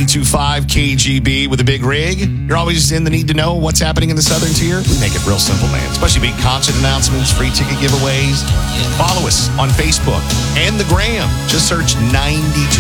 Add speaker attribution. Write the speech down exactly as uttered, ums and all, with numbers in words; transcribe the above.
Speaker 1: ninety-two point five K G B with a big rig. You're always in the need to know what's happening in the Southern Tier. We make it real simple, man. Especially big concert announcements, free ticket giveaways. Follow us on Facebook and the Gram. Just search ninety-two.